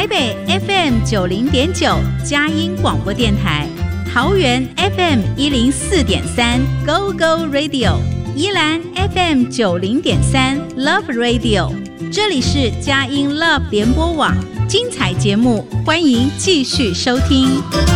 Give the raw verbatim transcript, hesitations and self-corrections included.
北 F M 九零点九佳音广播电台，桃园 F M 一零四点三 Go Go Radio， 宜兰 F M 九零点三 Love Radio。这里是佳音 Love 联播网，精彩节目，欢迎继续收听。